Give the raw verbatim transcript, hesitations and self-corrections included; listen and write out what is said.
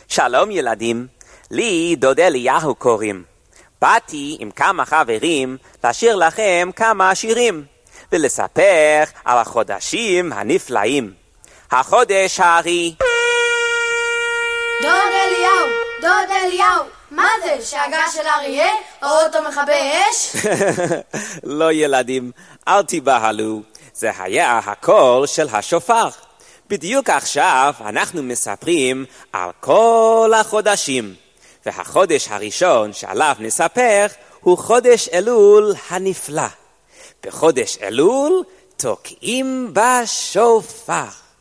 שלום ילדים, לי דוד אליהו קוראים. באתי עם כמה חברים לשיר לכם כמה שירים, ולספר על החודשים הנפלאים. החודש הארי. דוד אליהו, דוד אליהו, מה זה? שאגה של אריה? האוטו מכבה אש? לא ילדים, אל תיבהלו, זה היה הקול של השופר. בדיוק עכשיו אנחנו מספרים על כל החודשים, והחודש הראשון שעליו נספר הוא חודש אלול הנפלא. בחודש אלול תוקעים בשופר.